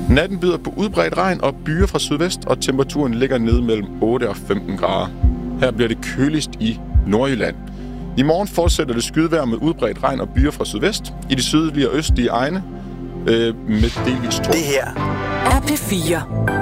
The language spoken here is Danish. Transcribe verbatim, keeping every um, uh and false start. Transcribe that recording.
Natten byder på udbredt regn og byer fra sydvest, og temperaturen ligger ned mellem otte og femten grader. Her bliver det køligst i Nordjylland. I morgen fortsætter det skydevejr med udbredt regn og byer fra sydvest. I de sydlige og østlige egne øh, med delvis torden. Det her er P fire.